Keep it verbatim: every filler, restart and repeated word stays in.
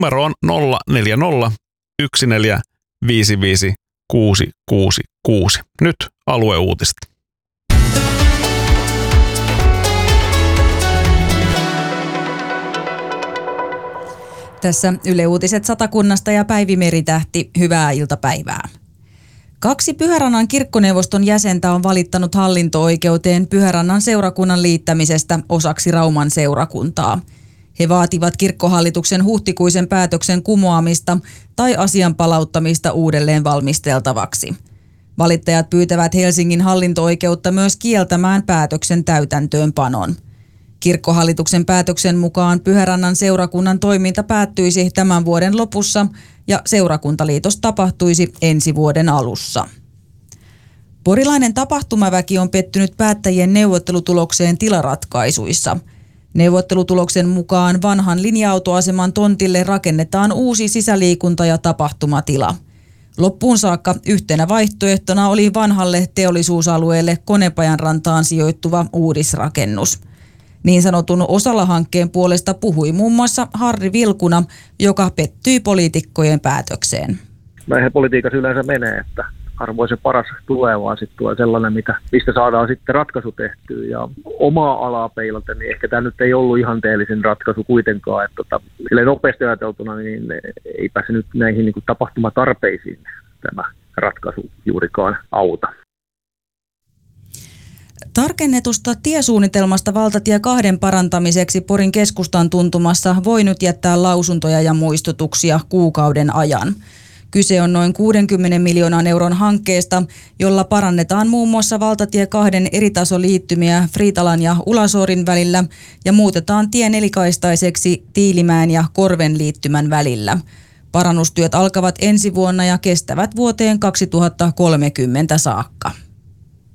Numero on nolla neljä nolla yksi neljä viisi viisi kuusi kuusi kuusi. Nyt alueuutiset. Tässä Yle Uutiset Satakunnasta ja Päivi Meritähti. Hyvää iltapäivää. Kaksi Pyhärannan kirkkoneuvoston jäsentä on valittanut hallinto-oikeuteen Pyhärannan seurakunnan liittämisestä osaksi Rauman seurakuntaa. He vaativat kirkkohallituksen huhtikuisen päätöksen kumoamista tai asian palauttamista uudelleen valmisteltavaksi. Valittajat pyytävät Helsingin hallinto-oikeutta myös kieltämään päätöksen täytäntöönpanon. Kirkkohallituksen päätöksen mukaan Pyhärannan seurakunnan toiminta päättyisi tämän vuoden lopussa ja seurakuntaliitos tapahtuisi ensi vuoden alussa. Porilainen tapahtumaväki on pettynyt päättäjien neuvottelutulokseen tilaratkaisuissa. Neuvottelutuloksen mukaan vanhan linja-autoaseman tontille rakennetaan uusi sisäliikunta- ja tapahtumatila. Loppuun saakka yhtenä vaihtoehtona oli vanhalle teollisuusalueelle Konepajanrantaan sijoittuva uudisrakennus. Niin sanotun Osala-hankkeen puolesta puhui muun muassa Harri Vilkuna, joka pettyi poliitikkojen päätökseen. Näinhän politiikassa yleensä menee, että harvoin se paras tulee, vaan sitten tulee sellainen, mitä, mistä saadaan sitten ratkaisu tehtyä. Ja omaa alaa peilaten, niin ehkä tämä nyt ei ollut ihanteellisen ratkaisu kuitenkaan. Että tota, silleen nopeasti ajateltuna, niin eipä se nyt näihin niin kuin tapahtumatarpeisiin tämä ratkaisu juurikaan auta. Tarkennetusta tiesuunnitelmasta valtatie kahden parantamiseksi Porin keskustan tuntumassa voi nyt jättää lausuntoja ja muistutuksia kuukauden ajan. Kyse on noin kuudenkymmenen miljoonan euron hankkeesta, jolla parannetaan muun muassa valtatie kahden eritasoliittymiä Friitalan ja Ulasoorin välillä ja muutetaan tie nelikaistaiseksi Tiilimäen ja Korven liittymän välillä. Parannustyöt alkavat ensi vuonna ja kestävät vuoteen kaksituhattakolmekymmentä saakka.